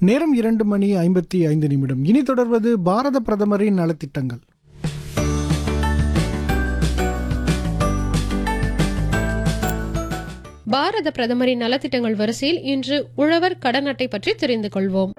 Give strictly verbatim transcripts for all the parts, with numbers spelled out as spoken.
நேரம் இரண்டு மணி ஐம்பத்தி ஐந்து நிமிடம். இனி தொடர்வது பாரத பிரதமரின் நலத்திட்டங்கள். பாரத பிரதமரின் நலத்திட்டங்கள் வரிசையில் இன்று உழவர் கடன் அட்டை பற்றி தெரிந்து கொள்வோம்.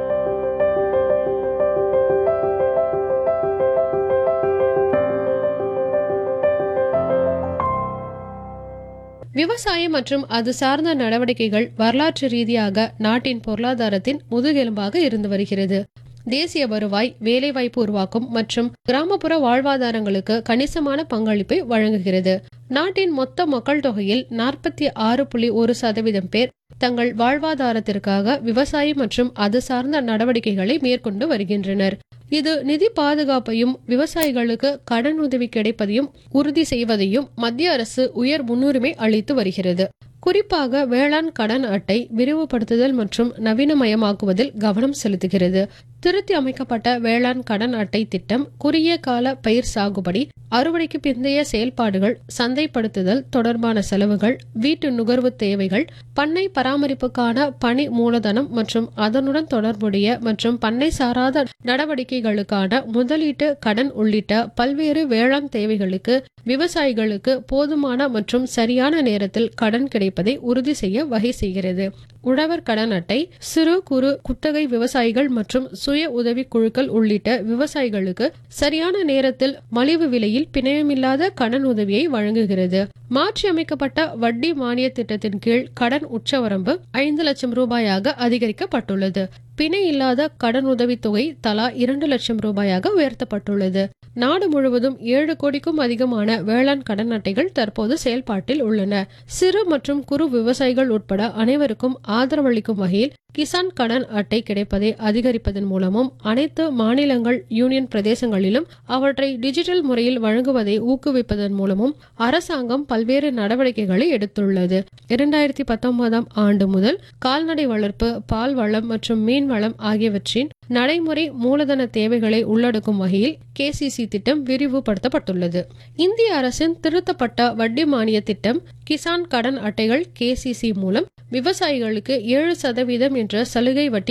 விவசாயம் மற்றும் அது சார்ந்த நடவடிக்கைகள் வரலாற்று ரீதியாக நாட்டின் பொருளாதாரத்தின் முதுகெலும்பாக இருந்து வருகிறது. தேசிய வருவாய், வேலைவாய்ப்பு உருவாக்கும் மற்றும் கிராமப்புற வாழ்வாதாரங்களுக்கு கணிசமான பங்களிப்பை வழங்குகிறது. நாட்டின் மொத்த மக்கள் தொகையில் நாற்பத்தி ஆறு புள்ளி ஒரு சதவீதம் பேர் தங்கள் வாழ்வாதாரத்திற்காக விவசாயம் மற்றும் அது சார்ந்த நடவடிக்கைகளை மேற்கொண்டு வருகின்றனர். இது நிதி பாதுகாப்பையும் விவசாயிகளுக்கு கடன் உதவி கிடைப்பதையும் உறுதி செய்வதையும் மத்திய அரசு உயர் முன்னுரிமை அளித்து வருகிறது. குறிப்பாக வேளாண் கடன் அட்டை விரிவுபடுத்துதல் மற்றும் நவீனமயமாக்குவதில் கவனம் செலுத்துகிறது. திருத்தி அமைக்கப்பட்ட வேளாண் கடன் அட்டை திட்டம் குறுகிய கால பயிர் சாகுபடி, அறுவடைக்கு பிந்தைய செயல்பாடுகள், சந்தைப்படுத்துதல் தொடர்பான செலவுகள், வீட்டு நுகர்வு தேவைகள், பண்ணை பராமரிப்புக்கான பணி மூலதனம் மற்றும் அதனுடன் தொடர்புடைய மற்றும் பண்ணை சாராத நடவடிக்கைகளுக்கான முதலீட்டு கடன் உள்ளிட்ட பல்வேறு வேளாண் தேவைகளுக்கு விவசாயிகளுக்கு போதுமான மற்றும் சரியான நேரத்தில் கடன் கிடைப்பதை உறுதி செய்ய வகை செய்கிறது. உழவர் கடன் அட்டை சிறு குறு குத்தகை விவசாயிகள் மற்றும் சுய உதவி குழுக்கள் உள்ளிட்ட விவசாயிகளுக்கு சரியான நேரத்தில் மலிவு விலையில் பிணையமில்லாத கடன் உதவியை வழங்குகிறது. மாற்றி அமைக்கப்பட்ட வட்டி மானிய திட்டத்தின் கீழ் கடன் உச்சவரம்பு ஐந்து லட்சம் ரூபாயாக அதிகரிக்கப்பட்டுள்ளது. பிணை இல்லாத கடன் உதவி தொகை தலா இரண்டு லட்சம் ரூபாயாக உயர்த்தப்பட்டுள்ளது. நாடு முழுவதும் ஏழு கோடிக்கும் அதிகமான வேளாண் கடன் அட்டைகள் தற்போது செயல்பாட்டில் உள்ளன. சிறு மற்றும் குறு விவசாயிகள் உட்பட அனைவருக்கும் ஆதரவளிக்கும் வகையில் கிசான் கடன் அட்டை கிடைப்பதை அதிகரிப்பதன் மூலமும் அனைத்து மாநிலங்கள், யூனியன் பிரதேசங்களிலும் அவற்றை டிஜிட்டல் முறையில் வழங்குவதை ஊக்குவிப்பதன் மூலமும் அரசாங்கம் பல்வேறு நடவடிக்கைகளை எடுத்துள்ளது. இரண்டாயிரத்தி பத்தொன்பதாம் ஆண்டு முதல் கால்நடை வளர்ப்பு, பால் வளம் மற்றும் மீன் வளம் ஆகியவற்றின் நடைமுறை மூலதன தேவைகளை உள்ளடக்கும் வகையில் கேசிசி திட்டம் விரிவுபடுத்தப்பட்டுள்ளது. இந்திய அரசின் திருத்தப்பட்ட வட்டி மானிய திட்டம் கிசான் கடன் அட்டைகள் கேசிசி மூலம் விவசாயிகளுக்கு ஏழு சதவீதம் என்ற சலுகை வட்டி